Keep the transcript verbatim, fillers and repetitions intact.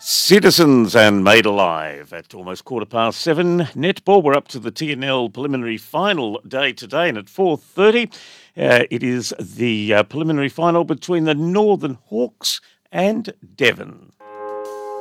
Citizens and Made Alive at almost quarter past seven. Netball, we're up to the T N L preliminary final day today, and at four thirty uh, it is the uh, preliminary final between the Northern Hawks and Devon.